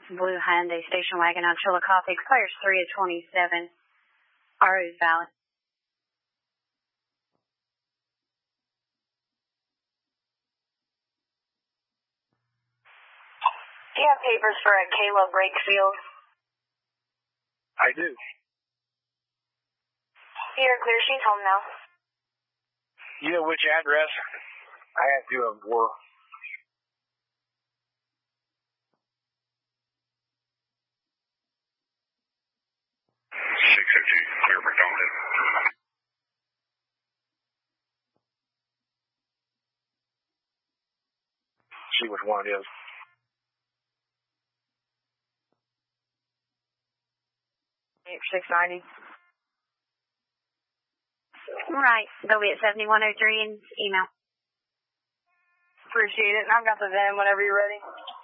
Blue Hyundai station wagon on Chillicothe expires 3 of 27. RO is valid. Do you have papers for a Kayla Brakefield? I do. You're clear. She's home now. You know which address? I had two of them for. 602, clear for Compton. See which one it is. $690. Right. They'll be at 7103 and email. Appreciate it. And I've got the VIN whenever you're ready.